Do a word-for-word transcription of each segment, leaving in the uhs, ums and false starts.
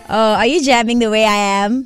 Oh, are you jamming the way I am?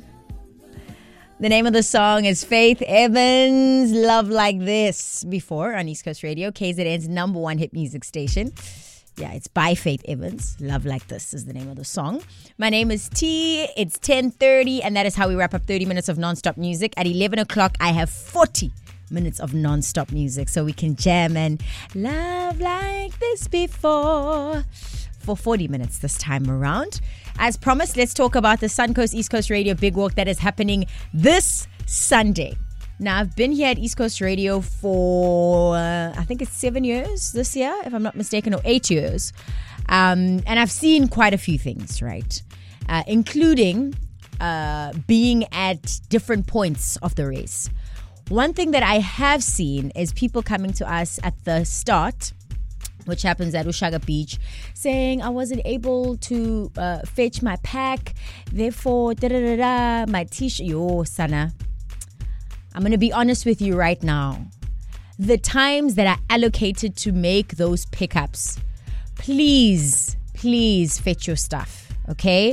The name of the song is Faith Evans, Love Like This. Before on East Coast Radio, K Z N's number one hit music station. Yeah, it's by Faith Evans. Love Like This is the name of the song. My name is T. It's ten thirty, and that is how we wrap up thirty minutes of non-stop music. At eleven o'clock, I have forty minutes of non-stop music, so we can jam and love like this before for forty minutes this time around. As promised, let's talk about the Suncoast East Coast Radio Big Walk that is happening this Sunday. Now, I've been here at East Coast Radio for, uh, I think it's seven years this year, if I'm not mistaken, or eight years. Um, and I've seen quite a few things, right? Uh, including uh, being at different points of the race. One thing that I have seen is people coming to us at the start, which happens at Ushaga Beach, saying I wasn't able to uh, fetch my pack, therefore, da da da da, my t-shirt. Yo, Sana, I'm going to be honest with you right now. The times that are allocated to make those pickups, please, please fetch your stuff, okay?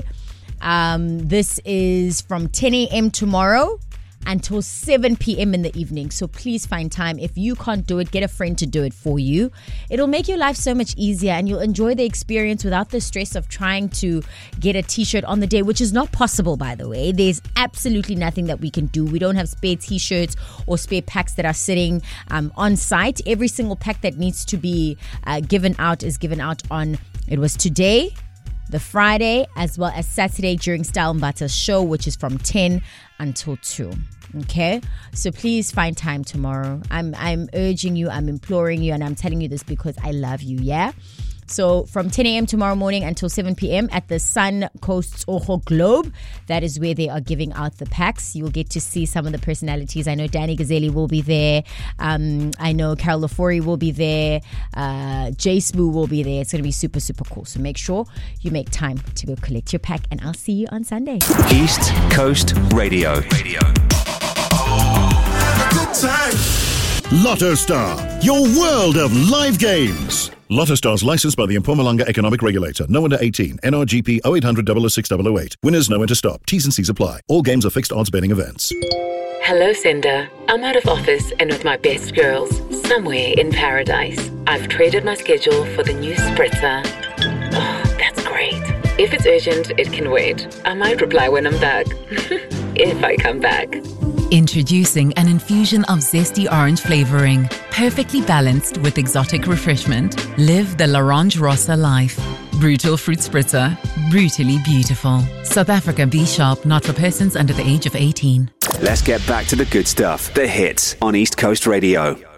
Um, this is from ten a.m. tomorrow until seven p.m. in the evening. So please find time. If you can't do it, get a friend to do it for you. It'll make your life so much easier and you'll enjoy the experience without the stress of trying to get a t-shirt on the day, which is not possible, by the way. There's absolutely nothing that we can do. We don't have spare t-shirts or spare packs that are sitting um, on site. Every single pack that needs to be uh, given out is given out on, it was today, the Friday, as well as Saturday during Style Mbata's show, which is from ten until two. Okay, so please find time tomorrow. I'm I'm urging you, I'm imploring you, and I'm telling you this because I love you, yeah? So from ten a.m. tomorrow morning until seven p.m. at the Suncoast Oho Globe, that is where they are giving out the packs. You'll get to see some of the personalities. I know Danny Gazeli will be there. Um, I know Carol Lafori will be there. Uh, Jay Smoo will be there. It's going to be super, super cool. So make sure you make time to go collect your pack, and I'll see you on Sunday. East Coast Radio. Radio. Good time. Lotto Star, your world of live games. Lotto Star's licensed by the Mpumalanga Economic Regulator. No under eighteen. N R G P oh eight hundred, double oh six, double oh eight. Winners know when to stop. T's and C's apply. All games are fixed odds betting events. Hello, Sender. I'm out of office and with my best girls, somewhere in paradise. I've traded my schedule for the new spritzer. Oh, that's great. If it's urgent, it can wait. I might reply when I'm back. If I come back. Introducing an infusion of zesty orange flavoring, perfectly balanced with exotic refreshment. Live the L'Orange Rossa life. Brutal fruit spritzer, brutally beautiful. South Africa B Sharp, not for persons under the age of eighteen. Let's get back to the good stuff. The hits on East Coast Radio.